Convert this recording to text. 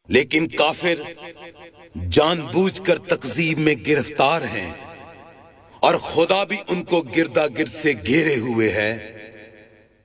लेकिन काफिर जानबूझकर तकजीब में गिरफ्तार हैं और खुदा भी उनको गिरदा गिर्द से घेरे हुए है।